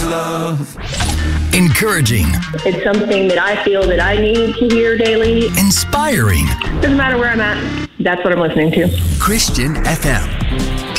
love. Encouraging. It's something that I feel that I need to hear daily. Inspiring. Doesn't matter where I'm at. That's what I'm listening to. Christian FM.